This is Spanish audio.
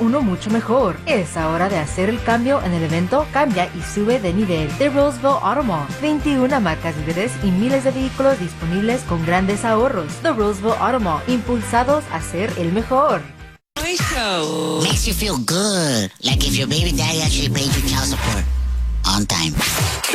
uno mucho mejor. Es hora de hacer el cambio en el evento Cambia y Sube de Nivel de Roseville Auto Mall. 21 marcas líderes y miles de vehículos disponibles con grandes ahorros. The Roseville Auto Mall, impulsados a ser el mejor. Makes you feel good, like if your baby daddy actually paid your child support on time.